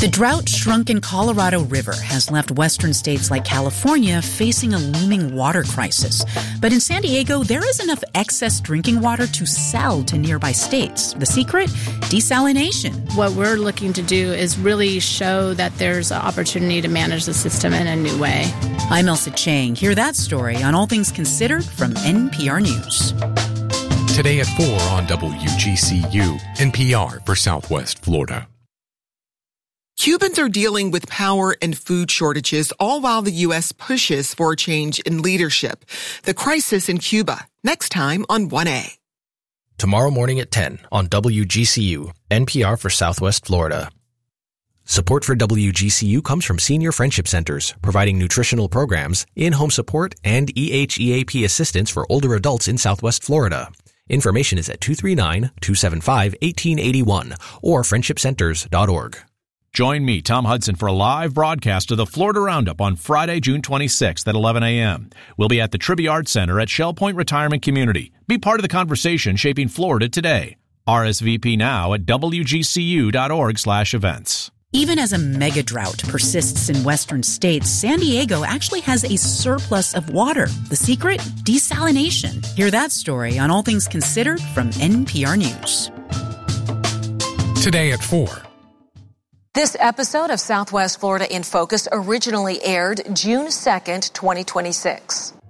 The drought-shrunken Colorado River has left western states like California facing a looming water crisis. But in San Diego, there is enough excess drinking water to sell to nearby states. The secret? Desalination. What we're looking to do is really show that there's an opportunity to manage the system in a new way. I'm Elsa Chang. Hear that story on All Things Considered from NPR News. Today at 4 on WGCU, NPR for Southwest Florida. Cubans are dealing with power and food shortages, all while the U.S. pushes for a change in leadership. The crisis in Cuba, next time on 1A. Tomorrow morning at 10 on WGCU, NPR for Southwest Florida. Support for WGCU comes from Senior Friendship Centers, providing nutritional programs, in-home support, and EHEAP assistance for older adults in Southwest Florida. Information is at 239-275-1881 or friendshipcenters.org. Join me, Tom Hudson, for a live broadcast of the Florida Roundup on Friday, June 26th at 11 a.m. We'll be at the Trivia Arts Center at Shell Point Retirement Community. Be part of the conversation shaping Florida today. RSVP now at wgcu.org/events. Even as a mega drought persists in western states, San Diego actually has a surplus of water. The secret? Desalination. Hear that story on All Things Considered from NPR News. Today at 4. This episode of Southwest Florida in Focus originally aired June 2nd, 2026.